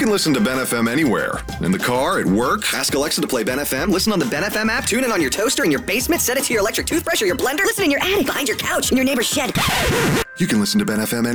can listen to Ben FM anywhere. In the car, at work. Ask Alexa to play Ben FM. Listen on the Ben FM app. Tune in on your toaster in your basement. Set it to your electric toothbrush or your blender. Listen in your attic, behind your couch, in your neighbor's shed. You can listen to Ben FM anywhere.